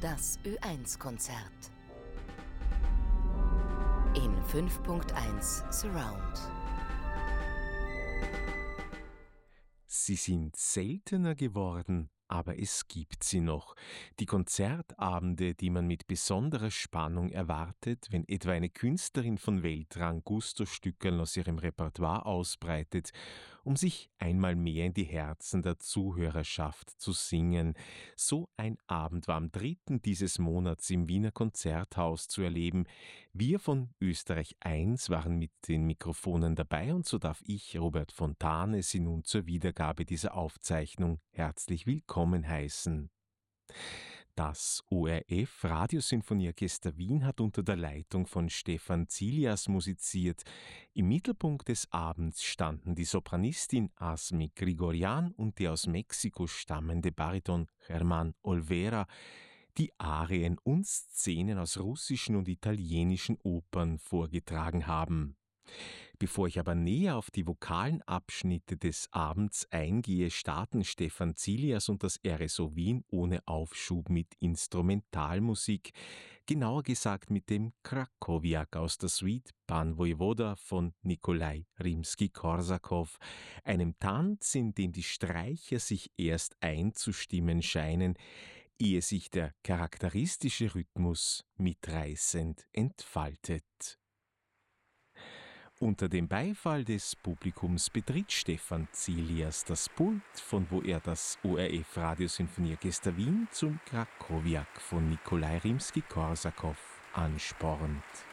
Das Ö1-Konzert. In 5.1 Surround. Sie sind seltener geworden, aber es gibt sie noch. Die Konzertabende, die man mit besonderer Spannung erwartet, wenn etwa eine Künstlerin von Weltrang Gusto-Stückerl aus ihrem Repertoire ausbreitet, um sich einmal mehr in die Herzen der Zuhörerschaft zu singen. So ein Abend war am 3. dieses Monats im Wiener Konzerthaus zu erleben. Wir von Österreich 1 waren mit den Mikrofonen dabei und so darf ich, Robert Fontane, Sie nun zur Wiedergabe dieser Aufzeichnung herzlich willkommen heißen. Das ORF Radiosinfonieorchester Wien hat unter der Leitung von Stefan Zilias musiziert. Im Mittelpunkt des Abends standen die Sopranistin Asmi Grigorian und der aus Mexiko stammende Bariton Germán Olvera, die Arien und Szenen aus russischen und italienischen Opern vorgetragen haben. Bevor ich aber näher auf die vokalen Abschnitte des Abends eingehe, starten Stefan Zilias und das RSO Wien ohne Aufschub mit Instrumentalmusik, genauer gesagt mit dem Krakowiak aus der Suite Pan Vojevoda von Nikolai Rimski-Korsakow, einem Tanz, in dem die Streicher sich erst einzustimmen scheinen, ehe sich der charakteristische Rhythmus mitreißend entfaltet. Unter dem Beifall des Publikums betritt Stefan Zilias das Pult, von wo er das ORF Radiosinfonieorchester Wien zum Krakowiak von Nikolai Rimski-Korsakow anspornt.